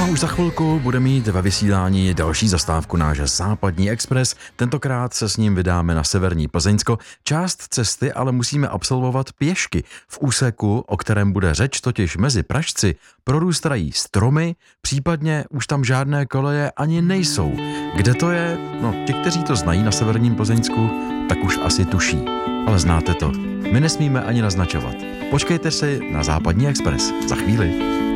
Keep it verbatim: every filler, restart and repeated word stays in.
už za chvilku bude mít ve vysílání další zastávku náš Západní Express. Tentokrát se s ním vydáme na severní Plzeňsko. Část cesty ale musíme absolvovat pěšky. V úseku, o kterém bude řeč, totiž mezi Pražci, prorůstají stromy, případně už tam žádné koleje ani nejsou. Kde to je? No, ti, kteří to znají na severním Plzeňsku, tak už asi tuší. Ale znáte to. My nesmíme ani naznačovat. Počkejte si na Západní Express. Za chvíli.